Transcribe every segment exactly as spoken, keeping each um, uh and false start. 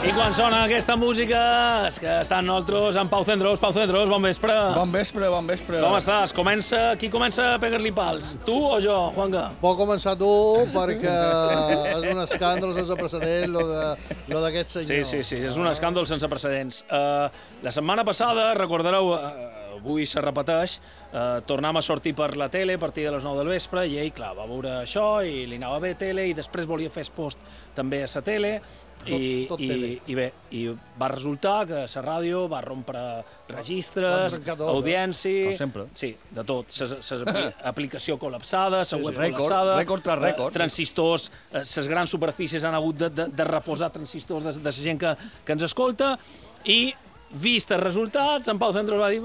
I quan sona aquesta música, és que estan nosaltres amb Pau Cendros. Pau Cendros, bon vespre. Bon vespre, bon vespre. Com estàs? Comença, qui comença a pegar-li pals? Tu o jo, Juanga? Pot començar tu, perquè és un escàndol sense precedents, lo de, lo d'aquest senyor. Sí, sí, sí, és un escàndol sense precedents. Uh, la setmana passada, recordareu, uh, avui se repeteix, uh, tornàvem a sortir per la tele a partir de les nou del vespre, i ell, clar, va veure això i li anava bé tele, i després volia fer post també a la tele, i, tot, tot i, i bé, i va resultar que la ràdio va rompre registres, audiència... Com sempre. Sí, de tot. La aplicació col·lapsada, la web Rècord, col·lapsada... rècord tras rècord. Eh, transistors, les grans superfícies han hagut de, de, de reposar transistors de, de la gent que, que ens escolta, i vist els resultats, en Pau Cendros va dir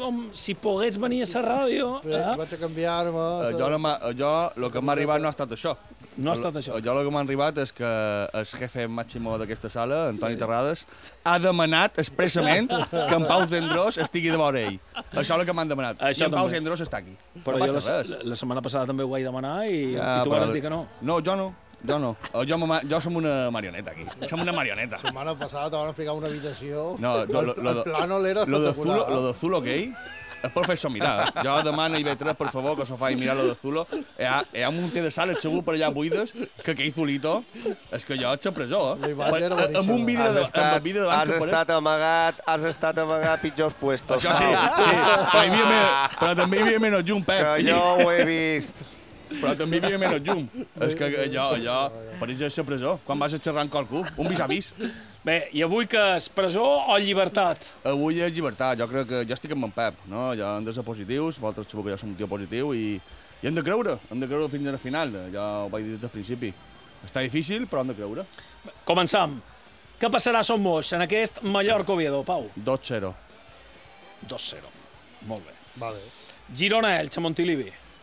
si pogués venir a la ràdio... Eh? Vaig a canviar-me... Eh, jo, no jo, el que m'ha arribat no ha estat això. No ha estat això. Jo el que m'ha arribat és que el jefe màximo d'aquesta sala, Antoni sí. Terrades, ha demanat expressament que en Pau Cendros estigui de vora ell. Això és el que m'han demanat. Això I en Pau també. Cendros està aquí. Però no jo passa la, res. la setmana passada també ho vaig demanar i, Ja, i tu però- vas dir que no. No, jo no. Jo no. Jo, ma- jo som una marioneta aquí. Som una marioneta. La setmana passada te van ficar una habitació... No, no, lo, lo, el plano l'era lo de espectacular. Zulo, lo de Zulo gay és per fer-s'ho mirar. Jo demano a I B tres, per favor, que s'ho faci mirar lo de Zulo. Hi ha, hi ha un munt de sales segur per allà buides que aquell Zulito és que jo ets a presó, eh? La imatge era Per- boníssima. Amb un vídeo Has de, estat, amb el vídeo de has Banco Pérez. estat amagat, has estat amagat pitjors puestos. Això sí, sí. Però, hi havia menys, però també hi havia menys llum, Pep. Que jo ho he vist. Però també hi havia menys llum. És que jo, jo, per ells és a presó. Quan vas a xerrar amb qualcú, un vis-a-vis. Bé, i avui que és presó o llibertat? Avui és llibertat, jo crec que jo estic amb en Pep, no? Jo hem de ser positius, vosaltres sabeu que jo som un tio positiu i, i hem de creure, hem de creure fins al final, ja ho vaig dir des del principi. Està difícil, però hem de creure. Començam. Què passarà a Son Moix en aquest Mallorca-Oviedo, Pau? dos zero. dos zero. Molt bé. Vale. Girona-Elx a Montilivi.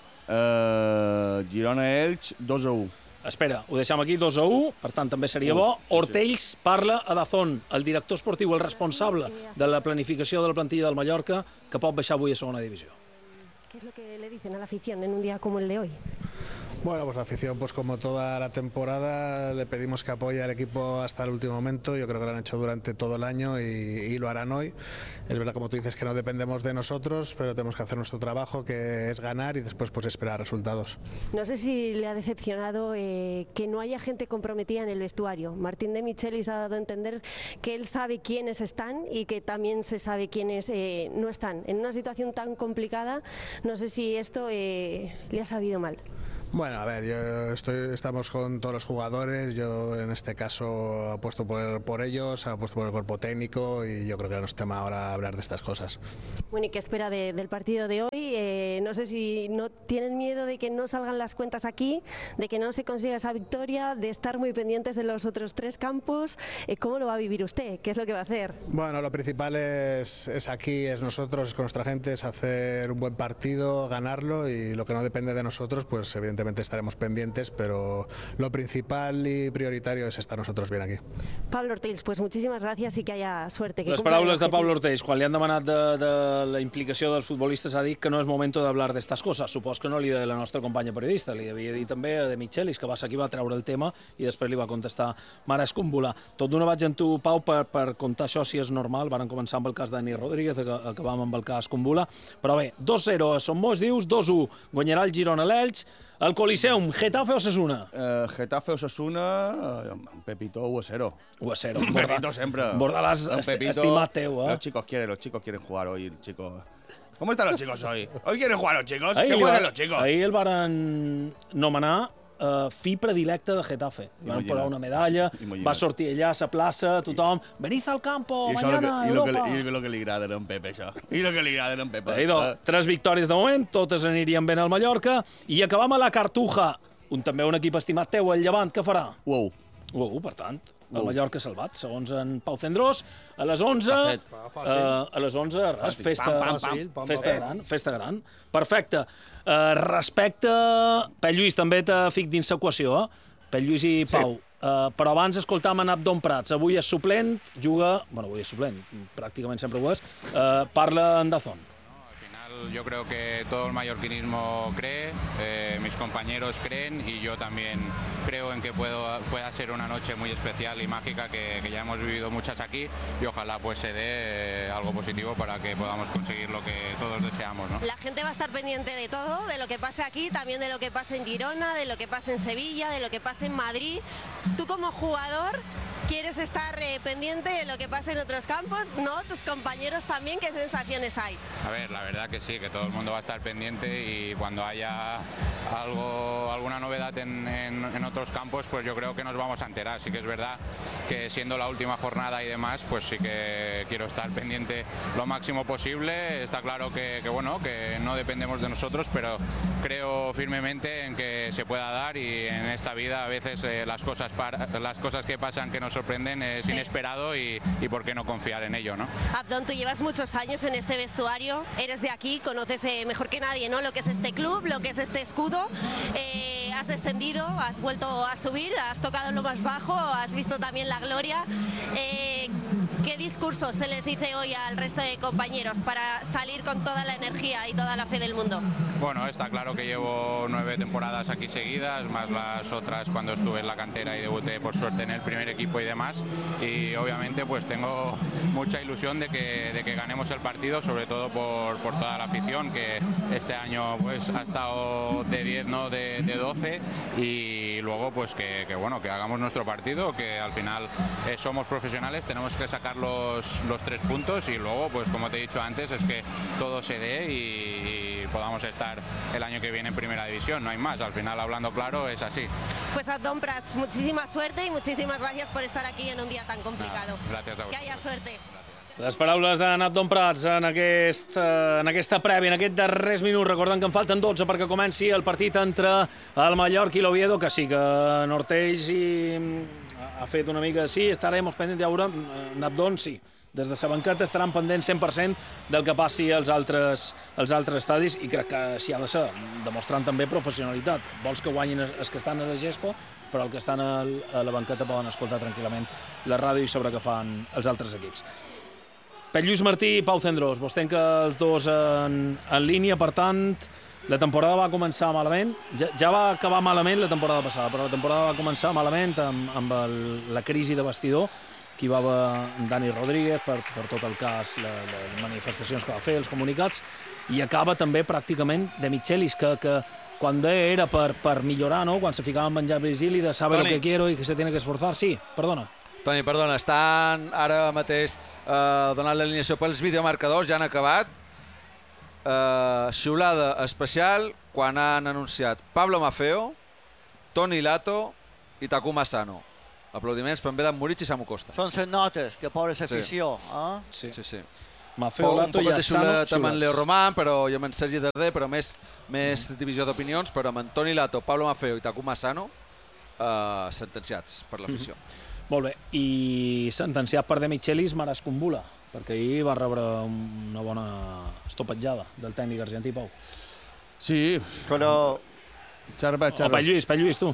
Uh, Girona-Elx, dos a u. Espera, ho deixem aquí, dos a u, per tant també seria bo. Hortells parla a Dazón, el director esportiu, el responsable de la planificació de la plantilla del Mallorca, que pot baixar avui a segona divisió. ¿Qué es lo que le dicen a la afición en un día como el de hoy? Bueno, pues la afición, pues como toda la temporada, le pedimos que apoye al equipo hasta el último momento. Yo creo que lo han hecho durante todo el año y, y lo harán hoy. Es verdad, como tú dices, que no dependemos de nosotros, pero tenemos que hacer nuestro trabajo, que es ganar y después pues esperar resultados. No sé si le ha decepcionado eh, que no haya gente comprometida en el vestuario. Martín de Michelis ha dado a entender que él sabe quiénes están y que también se sabe quiénes eh, no están. En una situación tan complicada, no sé si esto eh, le ha sabido mal. Bueno, a ver, yo estoy, estamos con todos los jugadores, yo en este caso apuesto por, por ellos, apuesto por el cuerpo técnico y yo creo que no es tema ahora hablar de estas cosas. Bueno, ¿y qué espera de, del partido de hoy? Eh, no sé si no tienen miedo de que no salgan las cuentas aquí, de que no se consiga esa victoria, de estar muy pendientes de los otros tres campos. Eh, ¿Cómo lo va a vivir usted? ¿Qué es lo que va a hacer? Bueno, lo principal es, es aquí, es nosotros, es con nuestra gente, es hacer un buen partido, ganarlo y lo que no depende de nosotros, pues evidentemente estaremos pendientes, pero lo principal y prioritario es estar nosotros bien aquí. Pablo Hortells, pues muchísimas gracias y que haya suerte. Que Les cumpla el paraules de objetivo. Pablo Hortells, quan li han demanat de, de la implicació dels futbolistes, ha dit que no és moment d'hablar d'estas coses. Supos que no li de la nostra companya periodista, li havia dit també de Michelis, que va ser qui va treure el tema i després li va contestar Mara Escúmbula. Tot d'una vaig amb tu, Pau, per, per contar això si és normal. Varen començar amb el cas d'Ani Rodríguez, acabàvem amb el cas Escúmbula. Però bé, dos zero a Son Moix, dius, dos u. Guanyarà el Girona a l'Elx. El Coliseum, Getafe o Osasuna? Uh, Getafe Osasuna, uh, Pepito uno a cero. uno a cero. Pepito sempre. Bordalàs, Don esti- Pepito, estimat teu, eh? Los chicos quieren, los chicos quieren jugar hoy, chicos. ¿Cómo están los chicos hoy? ¿Hoy quieren jugar los chicos? Ahir ¿Qué li juegan va- los chicos? Ahir el varen nomenar uh, fi predilecte de Getafe. Li van Imagina't. posar una medalla, Imagina't. va sortir allà a la plaça, tothom, venid al campo, I això lo que, mañana, i lo que, Europa. li- i lo que li agrada a en Pepe, això. I lo que li agrada a en Pepe. Bé, idò, Eh, tres victòries de moment, totes anirien ben al Mallorca, i acabam a la Cartuja, un, també un equip estimat teu, el Llevant, què farà? Uau. Uh, per tant, el Uh. Mallorca salvat, segons en Pau Cendros, a les onze... Està fet. Ah, fàcil. Uh, a les onze, res, Fàcil. festa, Pam, pam, pam. Fàcil, pam, festa pam. gran, festa gran. Perfecte. Uh, respecte... Pell Lluís, també te fic dins l'equació, eh? Pell Lluís i Pau. Uh, però abans escoltàvem en Abdon Prats. Avui és suplent, juga... Bueno, avui és suplent, pràcticament sempre ho és. Uh, parla en Dazón. Al final Yo creo que todo el mallorquinismo cree, eh, mis compañeros creen y yo también creo en que puedo, pueda ser una noche muy especial y mágica que, que ya hemos vivido muchas aquí y ojalá pues se dé eh, algo positivo para que podamos conseguir lo que todos deseamos, ¿no? La gente va a estar pendiente de todo, de lo que pase aquí, también de lo que pase en Girona, de lo que pase en Sevilla, de lo que pase en Madrid. Tú como jugador quieres estar eh, pendiente de lo que pase en otros campos, ¿no? Tus compañeros también, ¿qué sensaciones hay? A ver, la verdad que sí, que todo el mundo va a estar pendiente y cuando haya algo, alguna novedad en, en, en otros campos, pues yo creo que nos vamos a enterar. Sí que es verdad que siendo la última jornada y demás, pues sí que quiero estar pendiente lo máximo posible. Está claro que, que bueno, que no dependemos de nosotros, pero creo firmemente en que se pueda dar y en esta vida a veces eh, las cosas para, las cosas que pasan que nos sorprenden es inesperado y, y por qué no confiar en ello, ¿no? Abdón, tú llevas muchos años en este vestuario, eres de aquí, conoces eh, mejor que nadie, ¿no? Lo que es este club, lo que es este escudo. Eh, has descendido, has vuelto a subir, has tocado lo más bajo, has visto también la gloria. Eh, ¿Qué discurso se les dice hoy al resto de compañeros para salir con toda la energía y toda la fe del mundo? Bueno, está claro que llevo nueve temporadas aquí seguidas, más las otras cuando estuve en la cantera y debuté por suerte en el primer equipo y demás. Y obviamente pues tengo mucha ilusión de que, de que ganemos el partido, sobre todo por, por toda la afición, que este año pues ha estado de diez, no de, de doce. Y luego pues que, que bueno, que hagamos nuestro partido, que al final eh, somos profesionales, tenemos que sacar los, los tres puntos y luego pues como te he dicho antes es que todo se dé y, y podamos estar el año que viene en primera división, no hay más, al final hablando claro es así. Pues Abdón Prats, muchísima suerte y muchísimas gracias por estar aquí en un día tan complicado. Ah, gràcies a vosaltres. Que haya suerte. Les paraules de Abdón Prats en, aquest, en aquesta prèvia, en aquest darrers minuts. Recorden que en falten dotze perquè comenci el partit entre el Mallorca i l'Oviedo, que sí que Nortells i ha fet una mica... Sí, estarem pendents, ja veurem. Abdón, sí. Des de sa banqueta estaran pendents cent per cent del que passi als altres, als altres estadis i crec que s'hi ha de ser, demostrant també professionalitat. Vols que guanyin els que estan a la gespa, però els que estan a la banqueta poden escoltar tranquil·lament la ràdio i saber què fan els altres equips. Per Lluís Martí i Pau Cendrós, vos tenc els dos en, en línia, per tant, la temporada va començar malament, ja, ja va acabar malament la temporada passada, però la temporada va començar malament amb, amb el, la crisi de vestidor, que hi va haver Dani Rodríguez per, per tot el cas, la, les manifestacions que va fer, els comunicats, i acaba també pràcticament de Michelis, que, que quan era per, per millorar, no? Quan se ficava en menjar Virgili, de saber lo que quiero i que se tiene que esforzar. Sí, perdona. Toni, perdona, estan ara mateix eh, donant l'alineació pels videomarcadors, ja han acabat. Eh, xiulada especial quan han anunciat Pablo Maffeo, Toni Lato i Takuma Asano. Aplaudiments per en d'en Moritz i Samu Costa. Són set notes que posa l'afició. Sí, sí, sí. Maffeo, Lato i Asano. Un poc de xiulat amb en Leo Román, però i amb en Sergi Darder, però més, més divisió d'opinions, però amb en Toni Lato, Pablo Maffeo i Takuma Asano eh, sentenciats per l'afició. Molt bé, i sentenciat per De Michelis Maras Kumbula, perquè ahir va rebre una bona estopatjada del tècnic argentí, Pau. Sí, però... Xarba, xarba. O per Lluís, per Lluís, tu.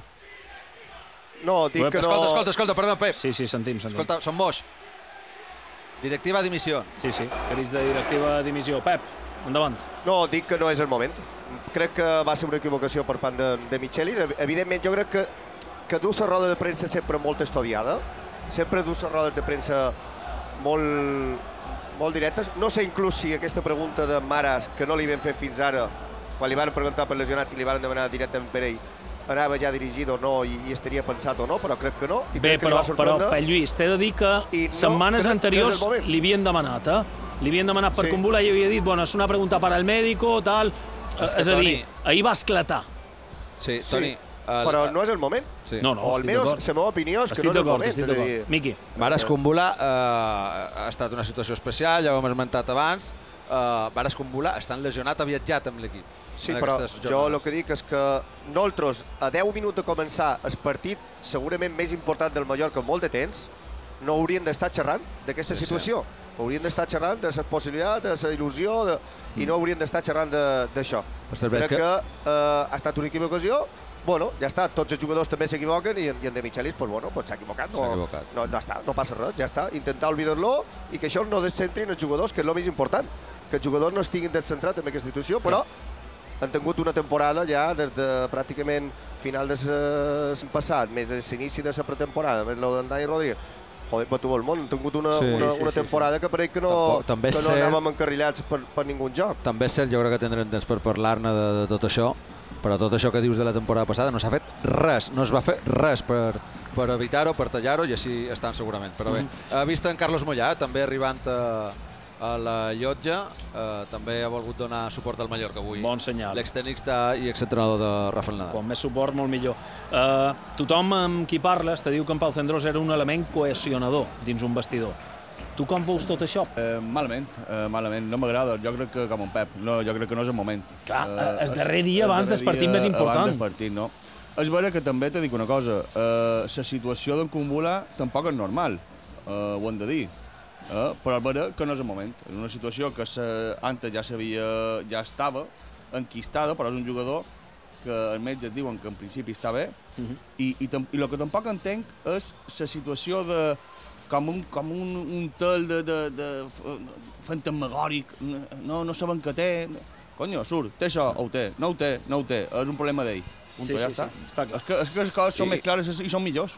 No, dic que no... Escolta, escolta, escolta, perdó, Pep. Sí, sí, sentim, sentim. Escolta, som moix. Directiva dimissió. Sí, sí, crits de directiva dimissió. Pep, endavant. No, dic que no és el moment. Crec que va ser una equivocació per part de, de Michelis. Evidentment, jo crec que que du la roda de premsa sempre molt estudiada, sempre du les rodes de premsa molt, molt directes. No sé inclús si aquesta pregunta de Maras, que no li vam fer fins ara, quan li van preguntar per lesionat i li van demanar directament per ell, anava ja dirigit o no i, i estaria pensat o no, però crec que no. I Bé, crec que però, li va sorprendre. però per Lluís, t'he de dir que no, setmanes crec anteriors que és li havien demanat, eh? Li havien demanat per Sí. Kumbula i havia dit, bueno, és una pregunta per al médico, tal... És És, que, a dir, Toni- ahir va esclatar. Sí, Sí, Toni... el- però no és el moment. Sí. No, no, O estic almenys d'acord. la meva opinió és que Estic no és el d'acord, moment. estic és a dir, d'acord. Miqui. Maras Kumbula eh, ha estat una situació especial, ja ho hem esmentat abans. Eh, Maras Kumbula està lesionat, ha viatjat amb l'equip. Sí, en però aquestes jo jornades. el que dic és que nosaltres, a deu minuts de començar el partit segurament més important del Mallorca en molt de temps, no hauríem d'estar xerrant d'aquesta Sí, situació. Hauríem d'estar xerrant de la possibilitat, de la il·lusió, de... i no hauríem d'estar xerrant de- d'això. Per cert, ves Crec que- que eh, ha estat una equivocació bueno, ja està, tots els jugadors també s'equivoquen i, i en De Michelis, pues, bueno, pues, s'ha equivocat, no, equivocat. No, no, està, no passa res, ja està, intentar oblidar-lo i que això no descentri en els jugadors, que és el més important, que els jugadors no estiguin descentrats en aquesta institució, però han tingut una temporada ja des de pràcticament final de l'any passat, més l'inici de la pretemporada, més el d'en Dani Rodríguez. Joder, per tot el món, han tingut una, Sí. una, Sí, sí, una sí, temporada sí. que pareix que no, Tampoc- també que és no cert- anàvem encarrilats per, per ningú joc. També és cert, jo crec que tindrem temps per parlar-ne de, de tot això, però tot això que dius de la temporada passada no s'ha fet res, no es va fer res per, per evitar-ho, per tallar-ho, i així estan segurament. Però bé, ha vist en Carlos Mollà, també arribant a, a la llotja, eh, també ha volgut donar suport al Mallorca avui. Bon senyal. L'extenista i exentrenador de Rafael Nadal. Quan més suport, molt millor. Uh, tothom amb qui parles te diu que en Pau Cendrós era un element cohesionador dins un vestidor. Tu com veus tot això? Eh, malament, eh, malament. No m'agrada. Jo crec que com en Pep. No, jo crec que no és el moment. Clar, Eh, el darrer dia abans del partit més important. Abans del partit, no. És vera que també te dic una cosa. Eh, la situació d'en Cumbula tampoc és normal. Eh, ho hem de dir. Eh, però és vera que no és el moment. És una situació que se, antes ja sabia, ja estava enquistada, però és un jugador que els metges diuen que en principi està bé, Uh -huh. i, i, tam- i el que tampoc entenc és la situació de com un, com un, un tel de, de, de fantasmagòric, no, no saben què té. Conyo, surt, té això, o ho té, no ho té, no ho té, és un problema d'ell. Sí, ja sí, està. sí, està clar. És que, és que les coses són Sí. més clares i són millors.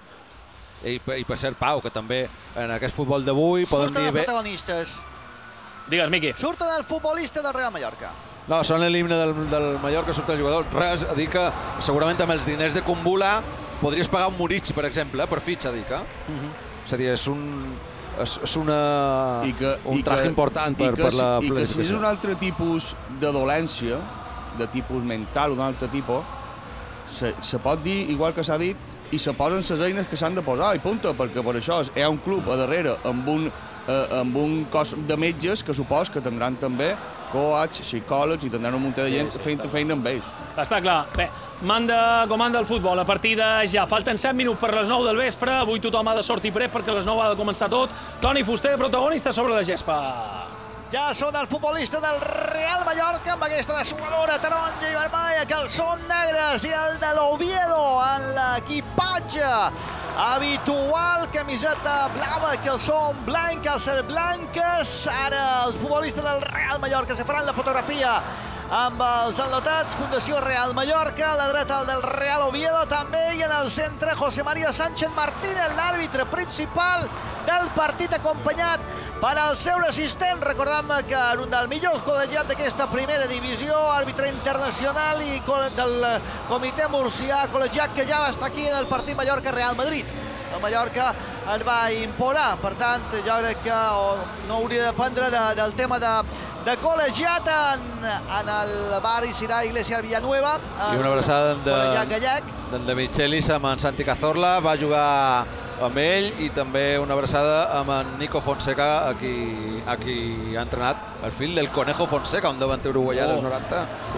I, I per cert, Pau, que també en aquest futbol d'avui podem Surten dir els bé... protagonistes. Digues, Miqui. Surten el futbolista del Real Mallorca. No, són l'himne del, del Mallorca, surt el jugador. Res, a dir que segurament amb els diners de Cumbula podries pagar un Murici, per exemple, per fitxa, dic, eh? Uh -huh. És a dir, és un... És, és una, I que, un i traje que, important per, i que, per la I que si és planificació. un altre tipus de dolència, de tipus mental o d'un altre tipus, se, se pot dir, igual que s'ha dit, i se posen les eines que s'han de posar, i punta, perquè per això hi ha un club a darrere amb un, eh, amb un cos de metges que supos que tindran també coach, psicòlegs i tindran un munt de gent Sí, sí, fent està. feina amb ells. Està clar. Bé, manda com manda el futbol. La partida ja. Falten set minuts per les nou del vespre. Avui tothom ha de sortir pret perquè a les nou ha de començar tot. Toni Fuster, protagonista sobre la gespa. Ja són el futbolista del Real Mallorca amb aquesta dessuadora taronja i vermella, calçons negres i el de l'Oviedo en l'equipatge habitual, camiseta blava, calçón blanc, calces blanques. Ara el futbolista del Real Mallorca se faran la fotografia amb els enlotats, Fundació Real Mallorca, a la dreta el del Real Oviedo també, i en el centre José María Sánchez Martínez, l'àrbitre principal del partit, acompanyat per al seu assistent. Recordem que en un dels millors col·legiats d'aquesta primera divisió, àrbitre internacional i del comitè murcià, col·legiat que ja va estar aquí en el partit Mallorca-Real Madrid. El Mallorca es va imposar, per tant, jo crec que no hauria de dependre de, del tema de, de col·legiat en, en el barri Sirà Iglesias Villanueva. I una abraçada Col·legiat gallec. d'en de Michelis amb en Santi Cazorla, va jugar amb ell, i també una abraçada amb en Nico Fonseca, a qui, a qui ha entrenat el fill del Conejo Fonseca, un davanter uruguaià dels noranta.